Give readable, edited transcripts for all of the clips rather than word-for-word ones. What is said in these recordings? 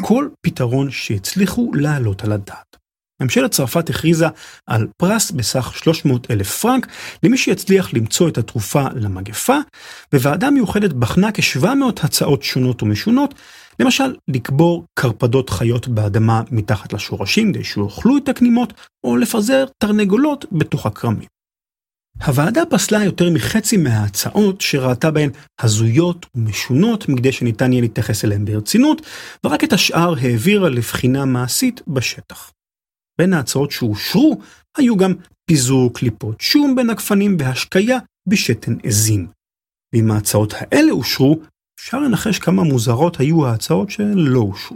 כל פתרון שהצליחו להעלות על הדעת. ממשלת צרפת הכריזה על פרס בסך 300,000 פרנק למי שיצליח למצוא את התרופה למגפה, וועדה מיוחדת בחנה כ-700 הצעות שונות ומשונות, למשל לקבור קרפדות חיות באדמה מתחת לשורשים כדי שיאכלו את הקנימות, או לפזר תרנגולות בתוך הכרמים. הוועדה פסלה יותר מחצי מההצעות שראתה בהן הזויות ומשונות מכדי שניתן יהיה להתייחס אליהן ברצינות, ורק את השאר העבירה לבחינה מעשית בשטח. בין ההצעות שאושרו היו גם פיזור קליפות שום בין הגפנים והשקיה בשתן עזים. ואם ההצעות האלה אושרו, אפשר לנחש כמה מוזרות היו ההצעות שלא אושרו.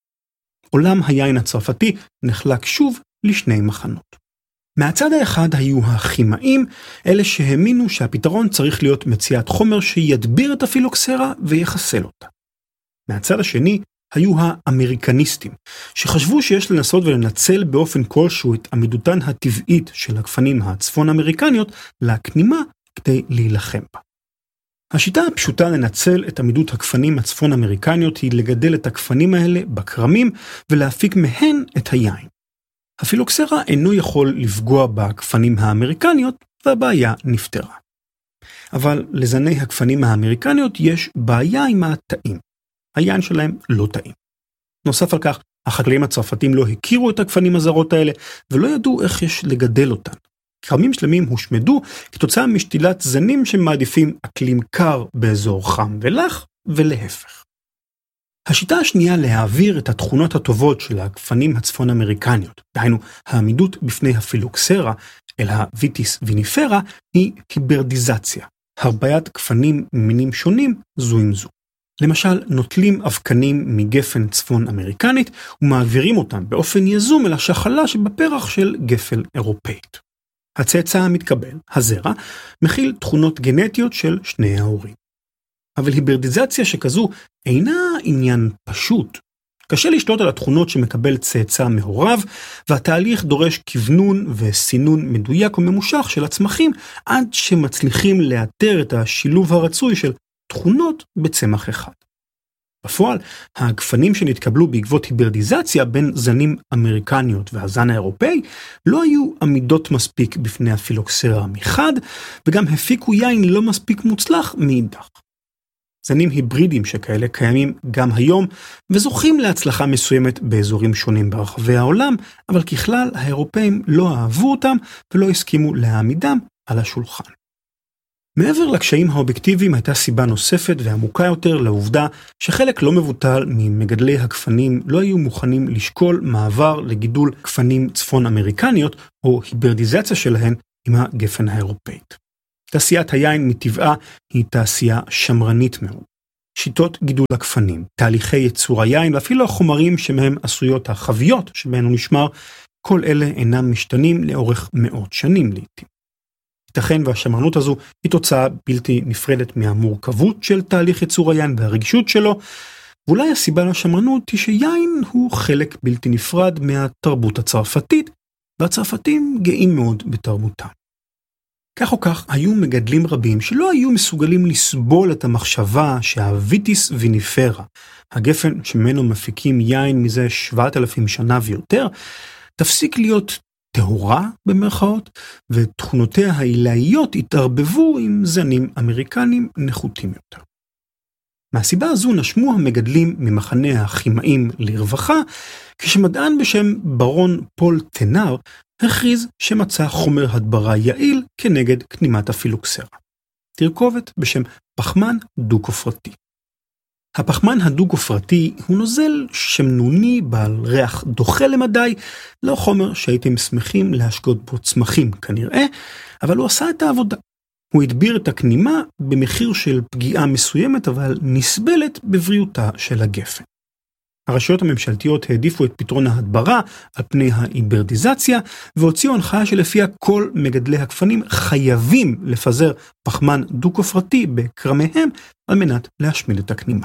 עולם היין הצרפתי נחלק שוב לשני מחנות. מהצד האחד היו הכימאים, אלה שהאמינו שהפתרון צריך להיות מציאת חומר שידביר את הפילוקסרה ויחסל אותה. מהצד השני היו האמריקניסטים, שחשבו שיש לנסות ולנצל באופן כלשהו את עמידותן הטבעית של הגפנים הצפון אמריקניות להקנימה כדי להילחם בה. השיטה הפשוטה לנצל את עמידות הגפנים הצפון אמריקניות היא לגדל את הגפנים האלה בקרמים ולהפיק מהן את היין. הפילוקסרה אינו יכול לפגוע בגפנים האמריקניות והבעיה נפתרה. אבל לזני הגפנים האמריקניות יש בעיה עם התאים. היין שלהם לא טעים. נוסף על כך, החקלאים הצרפתים לא הכירו את הגפנים הזרות האלה ולא ידעו איך יש לגדל אותן. כרמים שלמים הושמדו כתוצאה משתילת זנים שמעדיפים אקלים קר באזור חם ולח ולהפך. השיטה השנייה להעביר את התכונות הטובות של הגפנים הצפון אמריקניות, דהיינו העמידות בפני הפילוקסרה אל הוויטיס ויניפרה, היא היברדיזציה, הרביית גפנים ממינים שונים זו עם זו. למשל, נוטלים אבקנים מגפן צפון אמריקנית ומעבירים אותם באופן יזום אל השחלה שבפרח של גפן אירופאית. הצאצא המתקבל, הזרע, מכיל תכונות גנטיות של שני ההורים. אבל היברדיזציה שכזו אינה עניין פשוט. קשה לשלוט על התכונות שמקבל צאצא מהוריו, והתהליך דורש כוונון וסינון מדויק וממושך של הצמחים, עד שמצליחים לאתר את השילוב הרצוי של תכונות בצמח אחד. בפועל, הגפנים שנתקבלו בעקבות היברדיזציה בין זנים אמריקניות והזן האירופאי לא היו עמידות מספיק בפני הפילוקסרה מחד, וגם הפיקו יין לא מספיק מוצלח מאידך. זנים היברידים שכאלה קיימים גם היום, וזוכים להצלחה מסוימת באזורים שונים ברחבי העולם, אבל ככלל האירופאים לא אהבו אותם ולא הסכימו להעמידם על השולחן. מעבר לקשיים האובייקטיביים הייתה סיבה נוספת ועמוקה יותר לעובדה שחלק לא מבוטל ממגדלי הגפנים לא היו מוכנים לשקול מעבר לגידול גפנים צפון אמריקניות או היברדיזציה שלהן עם הגפן האירופאית. תעשיית היין מטבעה היא תעשייה שמרנית מאוד. שיטות גידול הגפנים, תהליכי ייצור היין ואפילו החומרים שמהם עשויות החביות שבהן הוא נשמר, כל אלה אינם משתנים לאורך מאות שנים לעתים. ייתכן והשמרנות הזו היא תוצאה בלתי נפרדת מהמורכבות של תהליך ייצור היין והרגישות שלו, ואולי הסיבה לשמרנות היא שיין הוא חלק בלתי נפרד מהתרבות הצרפתית, והצרפתים גאים מאוד בתרבותם. כך או כך, היו מגדלים רבים שלא היו מסוגלים לסבול את המחשבה שהוויטיס ויניפרה, הגפן שממנו מפיקים יין מזה 7,000 שנה ויותר, תפסיק להיות טהורה במרכאות, ותכונותיה העילאיות התערבבו עם זנים אמריקנים נחותים יותר. מהסיבה הזו נשמו המגדלים ממחנה הכימאים לרווחה, כשמדען בשם ברון פול טנר הכריז שמצא חומר הדברה יעיל כנגד קנימת הפילוקסרה. תרכובת בשם פחמן דו-כופרתי. הפחמן הדו-כופרתי הוא נוזל שמנוני בעל ריח דוחה למדי, לא חומר שהייתם שמחים להשקות בו צמחים כנראה, אבל הוא עשה את העבודה. הוא הדביר את הקנימה במחיר של פגיעה מסוימת, אבל נסבלת בבריאותה של הגפן. הרשויות הממשלתיות העדיפו את פתרון ההדברה על פני ההיברדיזציה, והוציאו הנחיה שלפיה כל מגדלי הגפנים חייבים לפזר פחמן דו-כופרתי בקרמיהם על מנת להשמיד את הקנימה.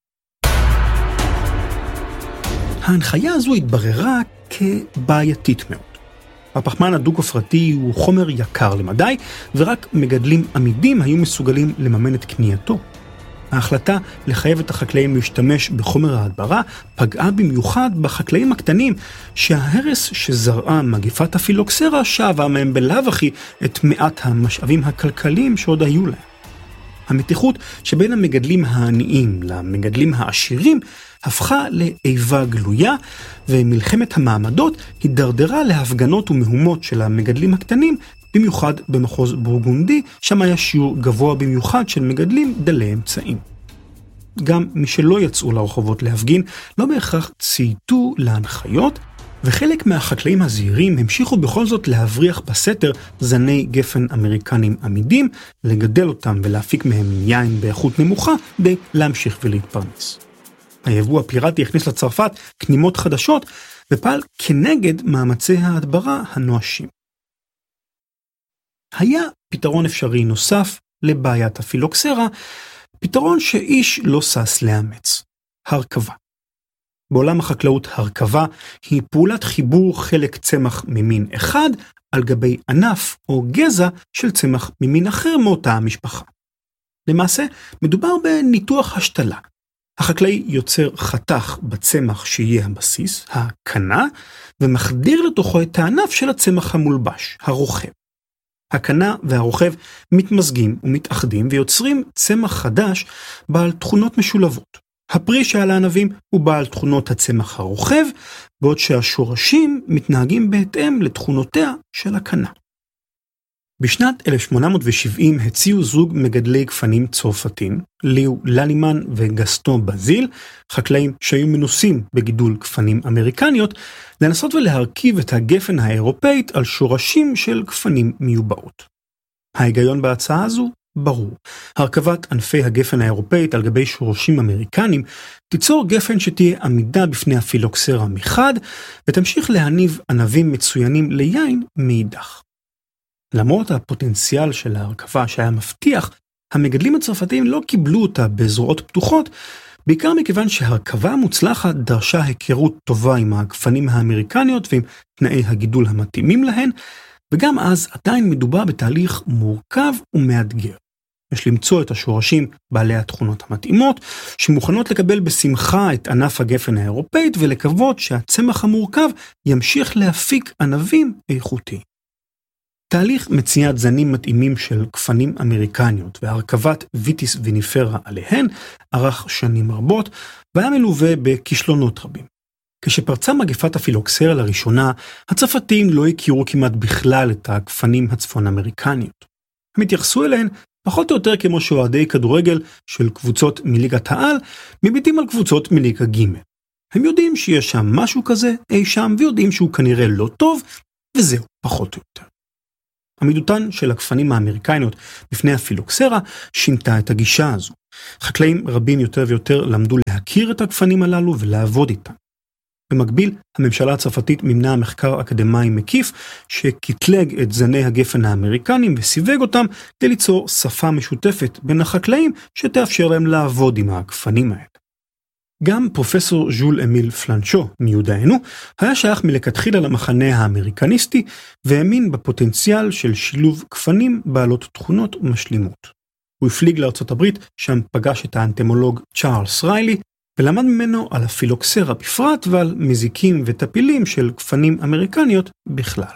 ההנחיה הזו התבררה כבעייתית מאוד. הפחמן הדו-כופרתי הוא חומר יקר למדי, ורק מגדלים עמידים היו מסוגלים לממן את קנייתו. ההחלטה לחייב את החקלאים להשתמש בחומר ההדברה פגעה במיוחד בחקלאים הקטנים, שההרס שזרעה מגפת הפילוקסרה שבה מהם בלאו הכי את מעט המשאבים הכלכליים שעוד היו להם. המתיחות שבין המגדלים העניים למגדלים העשירים הפכה לאיבה גלויה, ומלחמת המעמדות הידרדרה להפגנות ומהומות של המגדלים הקטנים, במיוחד במחוז בורגונדי, שם היה שיעור גבוה במיוחד של מגדלים דלי אמצעים. גם מי שלא יצאו לרחובות להפגין לא בהכרח צייתו להנחיות, וחלק מהחקלאים הזהירים המשיכו בכל זאת להבריח בסתר זני גפן אמריקנים עמידים, לגדל אותם ולהפיק מהם יין באיכות נמוכה כדי להמשיך ולהתפרנס. היבוא הפיראטי הכניס לצרפת כנימות חדשות ופעל כנגד מאמצי ההדברה הנואשים. היה פתרון אפשרי נוסף לבעיית הפילוקסרה, פתרון שאיש לא סס לאמץ, הרכבה. בעולם החקלאות הרכבה היא פעולת חיבור חלק צמח ממין אחד על גבי ענף או גזע של צמח ממין אחר מאותה המשפחה. למעשה מדובר בניתוח השתלה. החקלאי יוצר חתך בצמח שיהיה הבסיס, הקנה, ומחדיר לתוכו את הענף של הצמח המולבש, הרוכב. הקנה והרוכב מתמזגים ומתאחדים ויוצרים צמח חדש בעל תכונות משולבות. הפרי שעל הענבים הוא בעל תכונות הצמח הרוכב, בעוד שהשורשים מתנהגים בהתאם לתכונותיה של הקנה. בשנת 1870 הציעו זוג מגדלי גפנים צרפתים, ליאו ללימן וגסטון בזיל, חקלאים שהיו מנוסים בגידול גפנים אמריקניות, לנסות ולהרכיב את הגפן האירופאית על שורשים של גפנים מיובאות. ההיגיון בהצעה הזו ברור. הרכבת ענפי הגפן האירופאית על גבי שורשים אמריקנים תיצור גפן שתהיה עמידה בפני הפילוקסרה מחד, ותמשיך להניב ענבים מצוינים ליין מאידך. למרות הפוטנציאל של ההרכבה שהיה מבטיח, המגדלים הצרפתיים לא קיבלו אותה בזרועות פתוחות, בעיקר מכיוון שהרכבה המוצלחת דרשה היכרות טובה עם הגפנים האמריקניות ועם תנאי הגידול המתאימים להן, וגם אז עדיין מדובר בתהליך מורכב ומאתגר. יש למצוא את השורשים בעלי התכונות המתאימות, שמוכנות לקבל בשמחה את ענף הגפן האירופאית ולקוות שהצמח המורכב ימשיך להפיק ענבים איכותי. תהליך מציאת זנים מתאימים של גפנים אמריקניות והרכבת ויטיס ויניפרה עליהן ארך שנים רבות, והיה מלווה בכישלונות רבים. כשפרצה מגפת הפילוקסרה לראשונה, הצרפתים לא הכירו כמעט בכלל את הגפנים הצפון אמריקניות. הם התייחסו אליהן פחות או יותר כמו שאוהדי כדורגל של קבוצות מליגת העל, מביטים על קבוצות מליגה ג'. הם יודעים שיש שם משהו כזה אי שם, ויודעים שהוא כנראה לא טוב, וזהו, פחות או יותר. עמידותן של הגפנים האמריקניות בפני הפילוקסרה שינתה את הגישה הזו. חקלאים רבים יותר ויותר למדו להכיר את הגפנים הללו ולעבוד איתם. במקביל, הממשלה הצרפתית מימנה מחקר אקדמי מקיף שקטלג את זני הגפן האמריקנים וסיווג אותם כדי ליצור שפה משותפת בין החקלאים שתאפשר להם לעבוד עם הגפנים האלה. גם פרופסור ז'ול אמיל פלנשו מיודענו היה שייך מלכתחילה למחנה האמריקניסטי והאמין בפוטנציאל של שילוב גפנים בעלות תכונות ומשלימות. הוא הפליג לארצות הברית, שם פגש את האנטמולוג צ'ארלס ריילי ולמד ממנו על הפילוקסרה בפרט ועל מזיקים וטפילים של גפנים אמריקניות בכלל.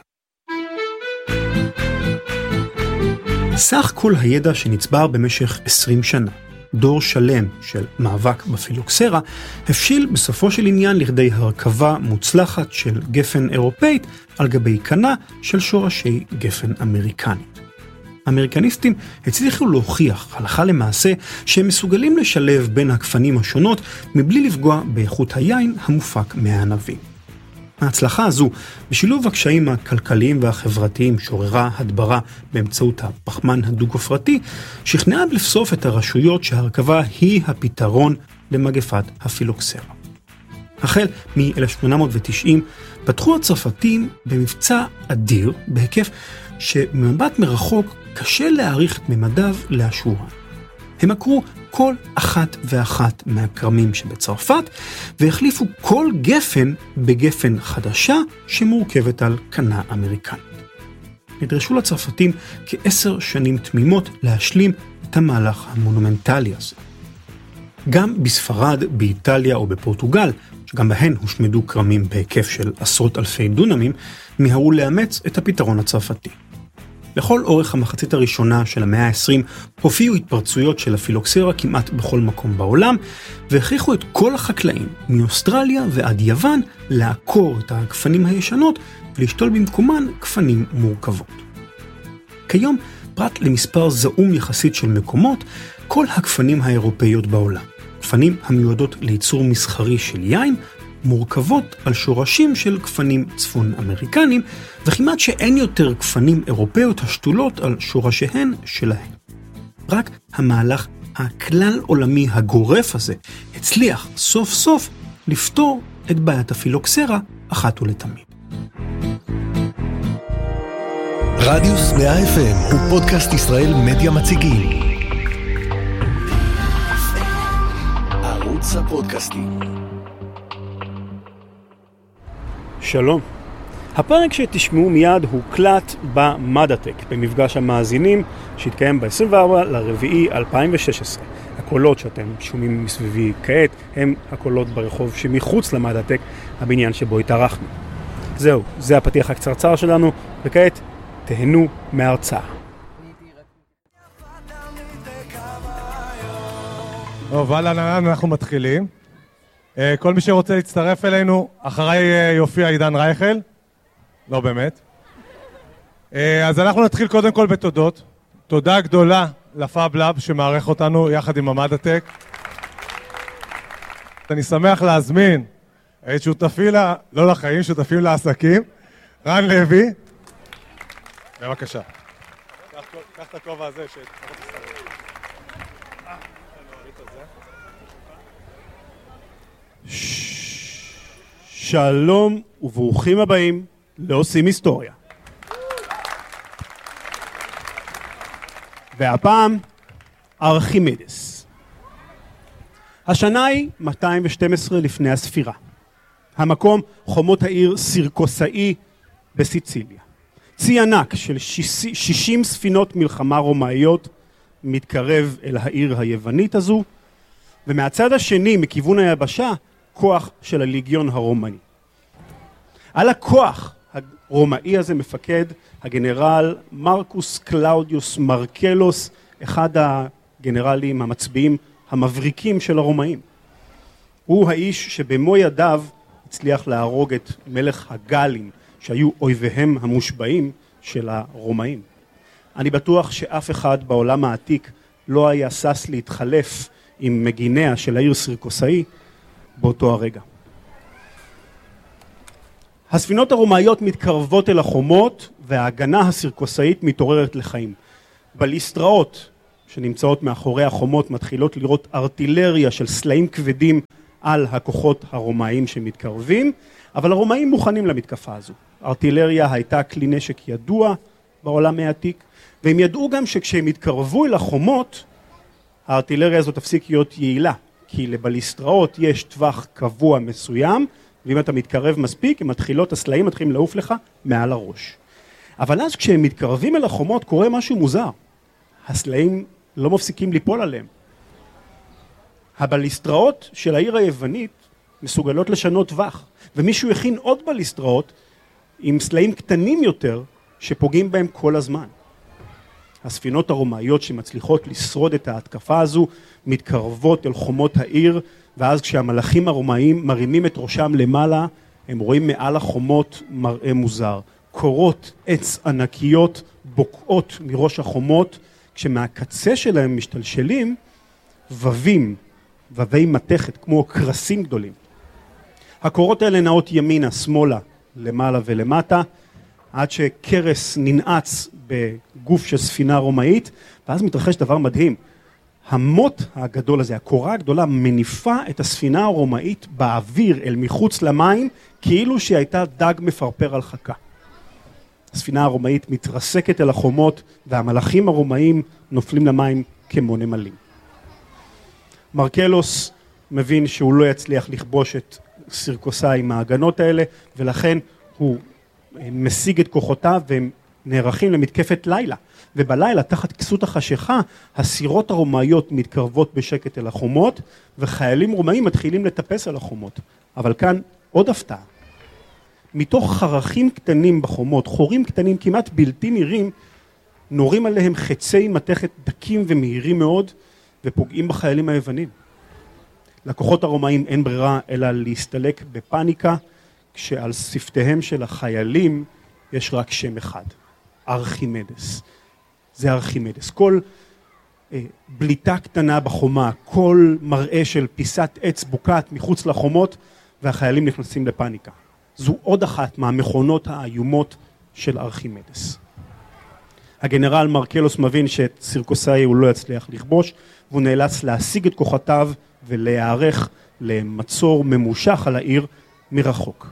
סך כל הידע שנצבר במשך 20 שנה, דור שלם של מאבק בפילוקסרה, הפשיל בסופו של עניין לכדי הרכבה מוצלחת של גפן אירופאית על גבי קנה של שורשי גפן אמריקנית. האמריקניסטים הצליחו להוכיח הלכה למעשה שהם מסוגלים לשלב בין הגפנים השונות מבלי לפגוע באיכות היין המופק מהענבים. ההצלחה הזו, בשילוב הקשיים הכלכליים והחברתיים שעוררה הדברה באמצעות הפחמן הדו-גופרתי, שכנעה לבסוף את הרשויות שההרכבה היא הפתרון למגפת הפילוקסרה. החל מ-1890 פתחו הצרפתים במבצע אדיר בהיקף שממבט מרחוק קשה להעריך את ממדיו לאשורה. הם עקרו כל אחת ואחת מהכרמים שבצרפת, והחליפו כל גפן בגפן חדשה שמורכבת על קנה אמריקנית. נדרשו לצרפתים כ10 שנים תמימות להשלים את המהלך המונומנטלי הזה. גם בספרד, באיטליה או בפורטוגל, שגם בהן הושמדו כרמים בהיקף של עשרות אלפי דונמים, מיהרו לאמץ את הפתרון הצרפתי. לכל אורך המחצית הראשונה של המאה ה-20 הופיעו התפרצויות של הפילוקסרה כמעט בכל מקום בעולם, והכריחו את כל החקלאים, מאוסטרליה ועד יוון, לעקור את הגפנים הישנות ולשתול במקומן גפנים מורכבות. כיום, פרט למספר זעום יחסית של מקומות, כל הגפנים האירופאיות בעולם, גפנים המיועדות לייצור מסחרי של יין, מורכבות על שורשים של גפנים צפון אמריקנים, וכמעט שאין יותר גפנים אירופאיות השתולות על שורשיהן שלהן. רק המהלך הכלל עולמי הגורף הזה הצליח סוף סוף לפתור את בעיית הפילוקסרה אחת ולתמיד. רדיוס 100 FM הוא פודקאסט ישראל מדיה מציגים. ערוץ הפודקאסטים. שלום. הפרק שתשמעו מיד הוקלט במדעטק, במפגש המאזינים שהתקיים ב-24/4/2016. הקולות שאתם שומעים מסביבי כעת הם הקולות ברחוב שמחוץ למדעטק, הבניין שבו התארחנו. זהו, זה הפתיח הקצרצר שלנו, וכעת תהנו מההרצאה. טוב, אנחנו מתחילים. כל מי שרוצה להצטרף אלינו, אחריי יופיע עידן רייכל. לא באמת. אז אנחנו נתחיל קודם כל בתודות. תודה גדולה לפאב לאב שמערך אותנו יחד עם המדעטק. אני שמח להזמין את שותפי לא לחיים, שותפים לעסקים, רן לוי. בבקשה. קח את הכובע הזה שלום וברוכים הבאים לעושים היסטוריה. והפעם ארכימדס. השנה היא 212 לפני הספירה. המקום חומות העיר סירקוסאי בסיציליה. צי ענק של 60 ספינות מלחמה רומאיות מתקרב אל העיר היוונית הזו, ומהצד השני, מכיוון היבשה, כוח של הליגיון הרומאי. על הכוח הרומאי הזה מפקד הגנרל מרקוס קלאודיוס מרקלוס, אחד הגנרלים המצביעים המבריקים של הרומאים. הוא האיש שבמו ידיו הצליח להרוג את מלך הגלים, שהיו אויביהם המושבעים של הרומאים. אני בטוח שאף אחד בעולם העתיק לא היה סס להתחלף עם מגיניה של העיר סירקוסאי באותו הרגע. הספינות הרומאיות מתקרבות אל החומות, וההגנה הסירקוסאית מתעוררת לחיים. בליסטראות שנמצאות מאחורי החומות מתחילות לראות ארטילריה של סלעים כבדים על הכוחות הרומאים שמתקרבים, אבל הרומאים מוכנים למתקפה הזו. ארטילריה הייתה כלי נשק ידוע בעולם העתיק, והם ידעו גם שכשהם התקרבו אל החומות, הארטילריה הזאת תפסיק להיות יעילה, כי לבליסטראות יש טווח קבוע מסוים, ואם אתה מתקרב מספיק, הסלעים מתחילים לעוף לך מעל הראש. אבל אז כשהם מתקרבים אל החומות קורה משהו מוזר. הסלעים לא מפסיקים ליפול עליהם. הבליסטראות של העיר היוונית מסוגלות לשנות טווח, ומישהו הכין עוד בליסטראות עם סלעים קטנים יותר שפוגעים בהם כל הזמן. הספינות הרומאיות שמצליחות לשרוד את ההתקפה הזו מתקרבות אל חומות העיר, ואז כשהמלאכים הרומאים מרימים את ראשם למעלה, הם רואים מעל החומות מראה מוזר. קורות עץ ענקיות בוקעות מראש החומות, כשמהקצה שלהם משתלשלים וווי מתכת, כמו קרסים גדולים. הקורות האלה נעות ימינה, שמאלה, למעלה ולמטה, עד שקרס ננעץ בגוף של ספינה רומאית, ואז מתרחש דבר מדהים. המוט הגדול הזה, הקורה הגדולה, מניפה את הספינה הרומאית באוויר אל מחוץ למים, כאילו שהיא הייתה דג מפרפר על חכה. הספינה הרומאית מתרסקת אל החומות, והמלאכים הרומאים נופלים למים כמו נמלים. מרקלוס מבין שהוא לא יצליח לכבוש את סירקוסאי עם ההגנות האלה, ולכן הוא משיג את כוחותיו והם נערכים למתקפת לילה, ובלילה תחת כסות החשיכה הסירות הרומאיות מתקרבות בשקט אל החומות, וחיילים רומאים מתחילים לטפס על החומות. אבל כאן עוד הפתעה. מתוך חרכים קטנים בחומות, חורים קטנים כמעט בלתי נראים, נורים עליהם חצי מתכת דקים ומהירים מאוד, ופוגעים בחיילים היוונים. לכוחות הרומאים אין ברירה אלא להסתלק בפאניקה, כשעל שפתיהם של החיילים יש רק שם אחד, ארכימדס. זה ארכימדס. כל בליטה קטנה בחומה, כל מראה של פיסת עץ בוקעת מחוץ לחומות, והחיילים נכנסים לפאניקה. זו עוד אחת מהמכונות האיומות של ארכימדס. הגנרל מרקלוס מבין שאת סירקוסאי הוא לא יצליח לכבוש, והוא נאלץ להשיג את כוחותיו ולהיערך למצור ממושך על העיר מרחוק.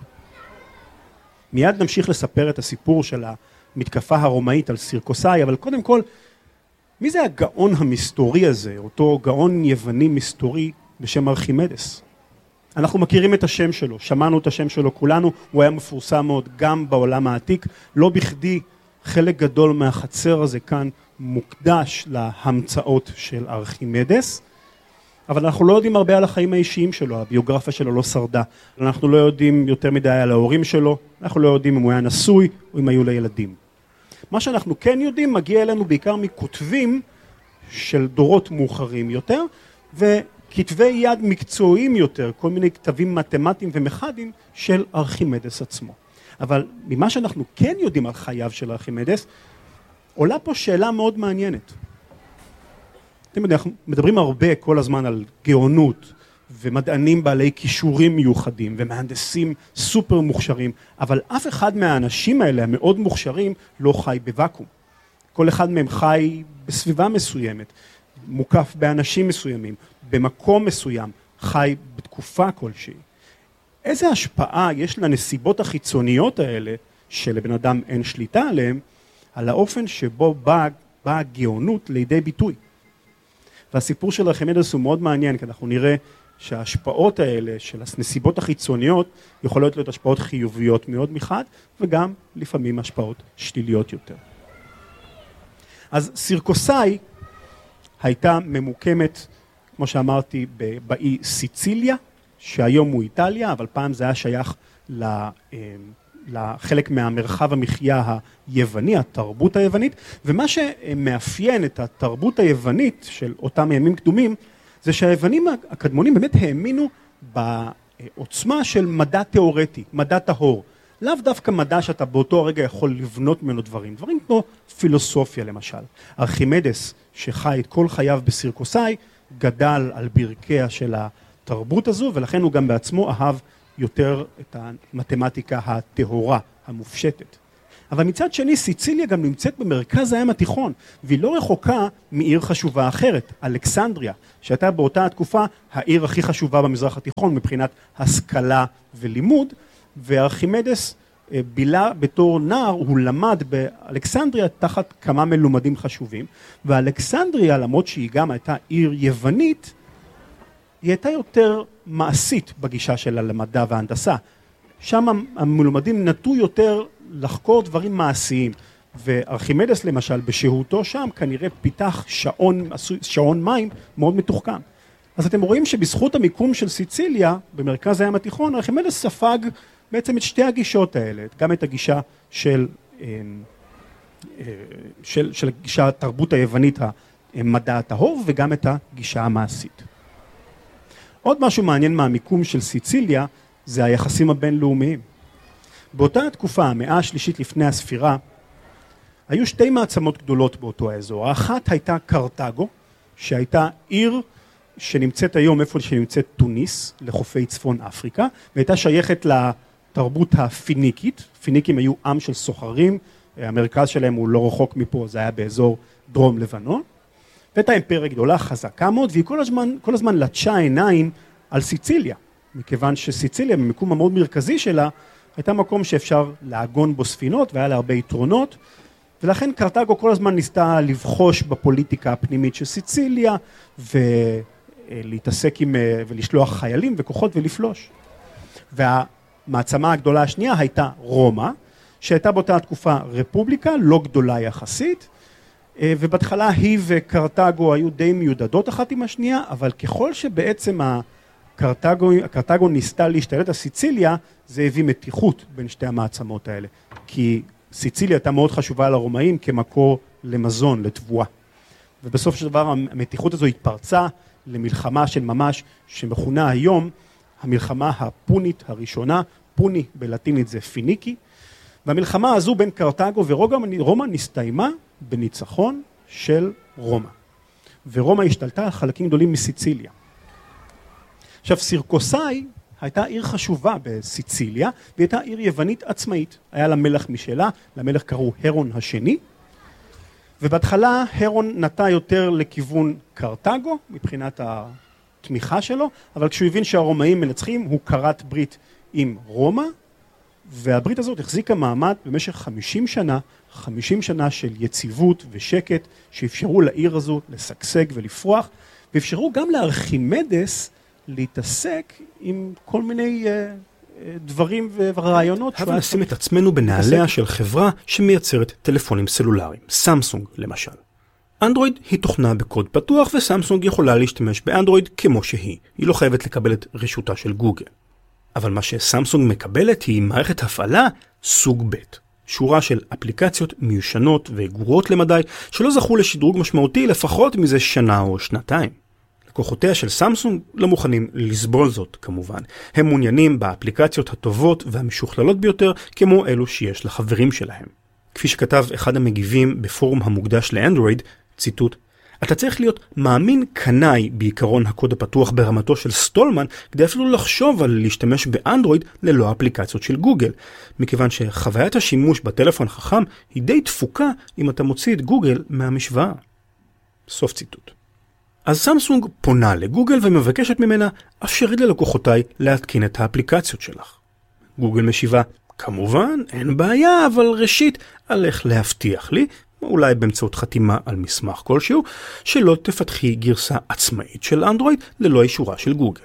מיד נמשיך לספר את הסיפור של המתקפה הרומאית על סירקוסאי, אבל קודם כל, מי זה הגאון המסתורי הזה, אותו גאון יווני מסתורי בשם ארכימדס? אנחנו מכירים את השם שלו, שמענו את השם שלו כולנו, הוא היה מפורסם מאוד גם בעולם העתיק, לא בכדי חלק גדול מהחצר הזה כאן מוקדש להמצאות של ארכימדס, אבל אנחנו לא יודעים הרבה על החיים האישיים שלו, הביוגרפיה שלו לא שרדה, אנחנו לא יודעים יותר מדי על ההורים שלו, אנחנו לא יודעים אם הוא היה נשוי או אם היו לו ילדים. מה שאנחנו כן יודעים מגיע אלינו בעיקר מכותבים של דורות מאוחרים יותר, וכתבי יד מקצועיים יותר, כל מיני כתבים מתמטיים ומכדיים של ארכימדס עצמו. אבל ממה שאנחנו כן יודעים על חייו של ארכימדס, עולה פה שאלה מאוד מעניינת. אתם יודעים, אנחנו מדברים הרבה כל הזמן על גאונות ומדענים בעלי כישורים מיוחדים ומהנדסים סופר מוכשרים, אבל אף אחד מהאנשים האלה המאוד מוכשרים לא חי בוואקום. כל אחד מהם חי בסביבה מסוימת, מוקף באנשים מסוימים, במקום מסוים, חי בתקופה כלשהי. איזה השפעה יש לנסיבות החיצוניות האלה, שלבן אדם אין שליטה עליהם, על האופן שבו באה הגאונות לידי ביטוי? והסיפור של ארכימדס הוא מאוד מעניין, כי אנחנו נראה שההשפעות האלה של הנסיבות החיצוניות יכולות להיות השפעות חיוביות מאוד מחד, וגם לפעמים השפעות שליליות יותר. אז סירקוסאי הייתה ממוקמת, כמו שאמרתי, באי סיציליה, שהיום הוא איטליה, אבל פעם זה היה שייך לחלק מהמרחב המחיה היווני, התרבות היוונית, ומה שמאפיין את התרבות היוונית של אותם ימים קדומים, זה שהיוונים הקדמונים באמת האמינו בעוצמה של מדע תיאורטי, מדע טהור. לאו דווקא מדע שאתה באותו הרגע יכול לבנות ממנו דברים כמו פילוסופיה למשל. ארכימדס, שחי את כל חייו בסירקוסאי, גדל על ברכיה של התרבות הזו, ולכן הוא גם בעצמו אהב יותר את המתמטיקה הטהורה, המופשטת. אבל מצד שני, סיציליה גם נמצאת במרכז הים התיכון, והיא לא רחוקה מעיר חשובה אחרת, אלכסנדריה, שהייתה באותה התקופה העיר הכי חשובה במזרח התיכון מבחינת השכלה ולימוד, וארכימדס בילה בתור נער, הוא למד באלכסנדריה תחת כמה מלומדים חשובים, ואלכסנדריה, למרות שהיא גם הייתה עיר יוונית, היא הייתה יותר מעשית בגישה שלה למדע והנדסה. שם המלומדים נטו יותר לחקור דברים מעשיים, וארכימדס למשל בשהותו שם כנראה פיתח שעון מים מאוד מתוחכם. אז אתם רואים שבזכות המיקום של סיציליה במרכז הים התיכון, ארכימדס ספג בעצם את שתי הגישות האלה, גם את הגישה של הגישה התרבות היוונית, המדע הטהור, וגם את הגישה המעשית. עוד משהו מעניין מהמיקום של סיציליה, זה היחסים הבינלאומיים. באותה התקופה, המאה השלישית לפני הספירה, היו שתי מעצמות גדולות באותו האזור. האחת הייתה קרתגו, שהייתה עיר שנמצאת היום איפה שנמצאת טוניס, לחופי צפון אפריקה, והייתה שייכת לתרבות הפיניקית. פיניקים היו עם של סוחרים, המרכז שלהם הוא לא רחוק מפה, זה היה באזור דרום לבנון. והייתה אימפריה גדולה, חזקה מאוד, והיא כל הזמן לטשה עיניים על סיציליה, מכיוון שסיציליה, במקום המאוד מרכזי שלה, הייתה מקום שאפשר לעגון בו ספינות, והיה לה הרבה יתרונות, ולכן קרתגו כל הזמן ניסתה לבחוש בפוליטיקה הפנימית של סיציליה, ולהתעסק ולשלוח חיילים וכוחות ולפלוש. והמעצמה הגדולה השנייה הייתה רומא, שהייתה באותה התקופה רפובליקה, לא גדולה יחסית, ובהתחלה היא וקרתגו היו די מיודדות אחת עם השנייה, אבל ככל שבעצם קרתגו ניסתה להשתלט על סיציליה, זה הביא מתיחות בין שתי המעצמות האלה, כי סיציליה הייתה מאוד חשובה לרומאים כמקור למזון, לתבואה. ובסוף של דבר המתיחות הזו התפרצה למלחמה של ממש, שמכונה היום המלחמה הפונית הראשונה, פוני בלטינית זה פיניקי, והמלחמה הזו בין קרתגו ורומא נסתיימה בניצחון של רומא. ורומא השתלטה על חלקים גדולים מסיציליה. עכשיו, סירקוסאי הייתה עיר חשובה בסיציליה, והייתה עיר יוונית עצמאית. היה לה מלך משלה, למלך קראו הרון השני, ובהתחלה הרון נטה יותר לכיוון קרתגו, מבחינת התמיכה שלו, אבל כשהוא הבין שהרומאים מנצחים, הוא כרת ברית עם רומא, והברית הזאת החזיקה מעמד במשך 50 שנה של יציבות ושקט, שאפשרו לעיר הזו לשגשג ולפרוח, ואפשרו גם לארכימדס להתעסק עם כל מיני דברים ורעיונות. הבה נשים את עצמנו בנעליה של חברה שמייצרת טלפונים סלולריים, סמסונג למשל. אנדרואיד היא תוכנה בקוד פתוח, וסמסונג יכולה להשתמש באנדרואיד כמו שהיא. היא לא חייבת לקבל את רשותה של גוגל. אבל מה שסמסונג מקבלת היא מערכת הפעלה סוג ב'. שורה של אפליקציות מיושנות וגרועות למדי שלא זכו לשדרוג משמעותי לפחות מזה שנה או שנתיים. לקוחותיה של סמסונג לא מוכנים לסבול זאת כמובן. הם מעוניינים באפליקציות הטובות והמשוכללות ביותר כמו אלו שיש לחברים שלהם. כפי שכתב אחד המגיבים בפורום המוקדש לאנדרואיד, ציטוט, אתה צריך להיות מאמין קנאי בעיקרון הקוד הפתוח ברמתו של סטולמן, כדי אפילו לחשוב על להשתמש באנדרואיד ללא אפליקציות של גוגל, מכיוון שחוויית השימוש בטלפון החכם היא די תפוקה אם אתה מוציא את גוגל מהמשוואה. סוף ציטוט. אז סמסונג פונה לגוגל ומבקשת ממנה, אפשרי ללקוחותיי להתקין את האפליקציות שלך. גוגל משיבה, כמובן, אין בעיה, אבל ראשית, עליך להבטיח לי, אולי באמצעות חתימה על מסמך כלשהו, שלא תפתחי גרסה עצמאית של אנדרואיד ללא אישורה של גוגל.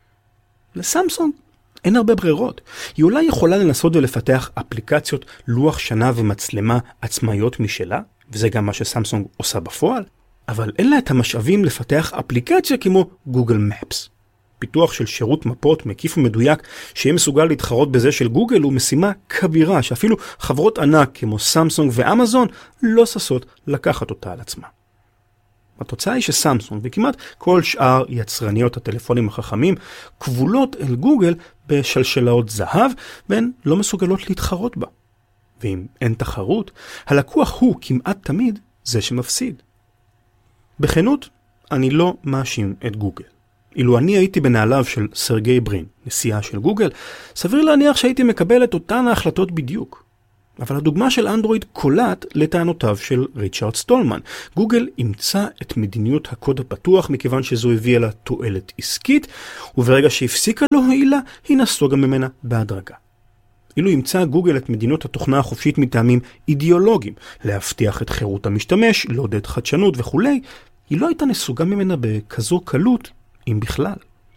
לסמסונג אין הרבה ברירות. היא אולי יכולה לנסות ולפתח אפליקציות לוח שנה ומצלמה עצמאיות משלה, וזה גם מה שסמסונג עושה בפועל, אבל אין לה את המשאבים לפתח אפליקציה כמו גוגל מפס. פיתוח של שירות מפות מקיף ומדויק שיהיה מסוגל להתחרות בזה של גוגל הוא משימה כבירה שאפילו חברות ענק כמו סמסונג ואמזון לא ששות לקחת אותה על עצמה. התוצאה היא שסמסונג וכמעט כל שאר יצרניות הטלפונים החכמים כבולות אל גוגל בשלשלאות זהב והן לא מסוגלות להתחרות בה. ואם אין תחרות, הלקוח הוא כמעט תמיד זה שמפסיד. בכנות, אני לא מאשים את גוגל. אילו אני הייתי בנעליו של סרגי ברין, נשיאה של גוגל, סביר להניח שהייתי מקבל את אותן ההחלטות בדיוק. אבל הדוגמה של אנדרואיד קולט לטענותיו של ריצ'רד סטולמן. גוגל אימצה את מדיניות הקוד הפתוח מכיוון שזו הביאה לה תועלת עסקית, וברגע שהפסיקה להועיל לה, היא נסוגה ממנה בהדרגה. אילו אימצה גוגל את מדיניות התוכנה החופשית מטעמים אידיאולוגיים, להבטיח את חירות המשתמש, לעודד חדשנות וכו', היא לא הייתה נסוגה ממנה בכזו קלות, אם בכלל.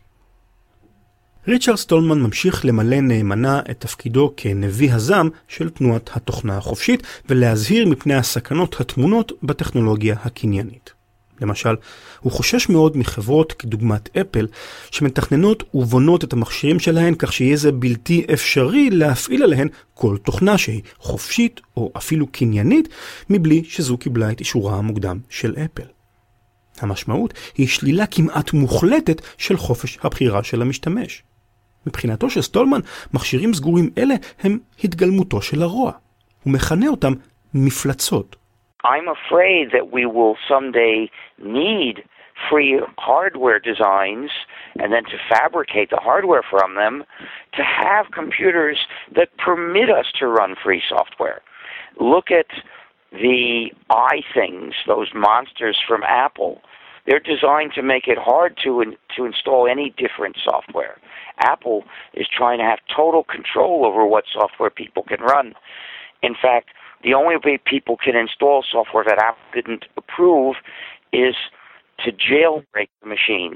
ריצ'רד סטולמן ממשיך למלא נאמנה את תפקידו כנביא הזעם של תנועת התוכנה החופשית ולהזהיר מפני הסכנות הטמונות בטכנולוגיה הקניינית. למשל, הוא חושש מאוד מחברות כדוגמת אפל שמתכננות ובונות את המכשירים שלהן כך שיהיה זה בלתי אפשרי להפעיל עליהן כל תוכנה שהיא חופשית או אפילו קניינית מבלי שזו קיבלה את אישורה המוקדם של אפל. המשמעות היא שלילה כמעט מוחלטת של חופש הבחירה של המשתמש. מבחינתו של סטולמן, מכשירים סגורים אלה הם התגלמותו של הרוע. הוא מכנה אותם מפלצות. I'm afraid that we will someday need free hardware designs and then to fabricate the hardware from them to have computers that permit us to run free software. Look at the iThings, those monsters from Apple. They're designed to make it hard to install any different software. Apple is trying to have total control over what software people can run. In fact, the only way people can install software that Apple didn't approve is to jailbreak the machine.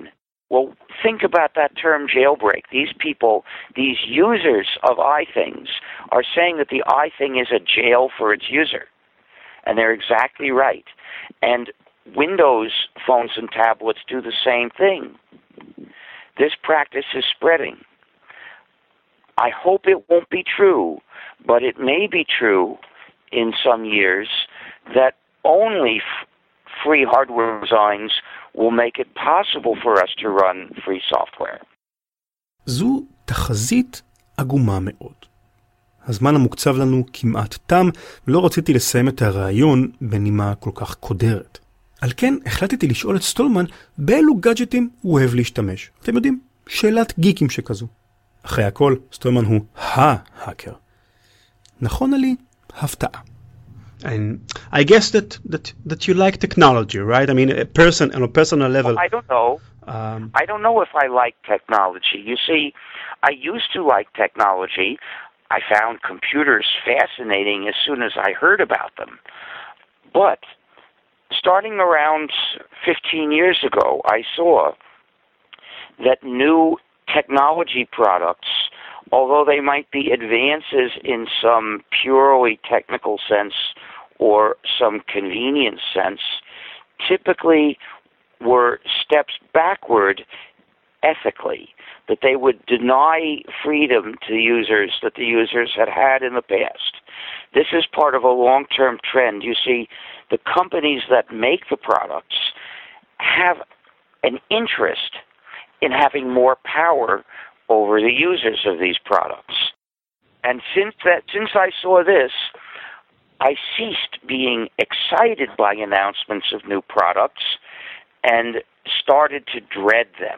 Well, think about that term jailbreak. These people, these users of iThings, are saying that the iThing is a jail for its user. And they're exactly right. And Windows phones and tablets do the same thing. This practice is spreading. I hope it won't be true, but it may be true in some years that only free hardware designs will make it possible for us to run free software. זו תחזית עגומה מאוד. הזמן המוקצב לנו כמעט תם, ולא רציתי לסיים את הרעיון בנימה כל כך קודרת. על כן החלטתי לשאול את סטולמן באילו גאדג'טים הוא אוהב להשתמש. אתם יודעים, שאלת גיקים שכזו. אחרי הכל, סטולמן הוא ההאקר. נכון עלי, הפתעה. And I guess that you like technology, right? I mean, on a personal level. Well, I don't know. I don't know if I like technology. You see, I used to like technology. I found computers fascinating as soon as I heard about them. But starting around 15 years ago, I saw that new technology products, although they might be advances in some purely technical sense or some convenience sense, typically were steps backward ethically, that they would deny freedom to users that the users had had in the past. This is part of a long-term trend. You see, the companies that make the products have an interest in having more power over the users of these products. And since I saw this, I ceased being excited by announcements of new products and started to dread them.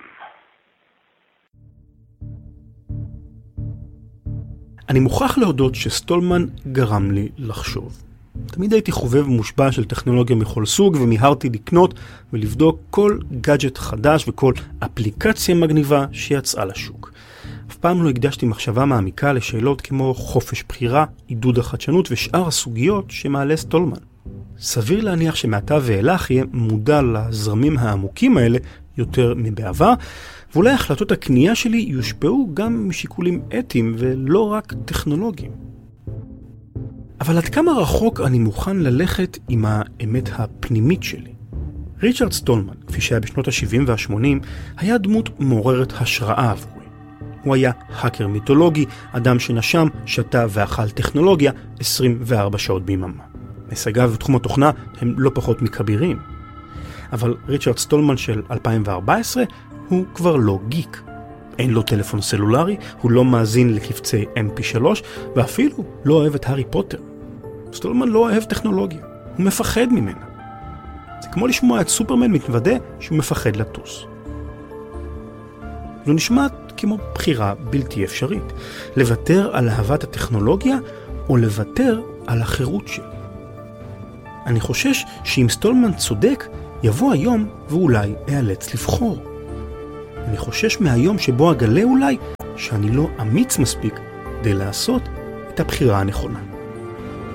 אני מוכרח להודות שסטולמן גרם לי לחשוב. תמיד הייתי חובב מושבע של טכנולוגיה מכל סוג, ומיהרתי לקנות ולבדוק כל גאדג'ט חדש וכל אפליקציה מגניבה שיצאה לשוק. אף פעם לא הקדשתי מחשבה מעמיקה לשאלות כמו חופש בחירה, עידוד החדשנות ושאר הסוגיות שמעלה סטולמן. סביר להניח שמעתה ואילך יהיה מודע לזרמים העמוקים האלה יותר מבעבר, ואולי החלטות הקנייה שלי יושפעו גם משיקולים אתיים ולא רק טכנולוגיים. אבל עד כמה רחוק אני מוכן ללכת עם האמת הפנימית שלי? ריצ'רד סטולמן, כפי שהיה בשנות ה-70 וה-80, היה דמות מעוררת השראה עבורי. הוא היה האקר מיתולוגי, אדם שנשם, שתה ואכל טכנולוגיה 24 שעות ביממה. הישגיו בתחום התוכנה הם לא פחות מכבירים. אבל ריצ'רד סטולמן של 2014 הוא כבר לא גיק. אין לו טלפון סלולרי, הוא לא מאזין לקבצי MP3, ואפילו לא אוהב את הארי פוטר. סטולמן לא אוהב טכנולוגיה, הוא מפחד ממנה. זה כמו לשמוע את סופרמן מתוודה שהוא מפחד לטוס. זו נשמעת כמו בחירה בלתי אפשרית, לוותר על אהבת הטכנולוגיה או לוותר על החירות שלי. אני חושש שאם סטולמן צודק, יבוא היום ואולי אאלץ לבחור. אני חושש מהיום שבו אגלה אולי שאני לא אמיץ מספיק כדי לעשות את הבחירה הנכונה.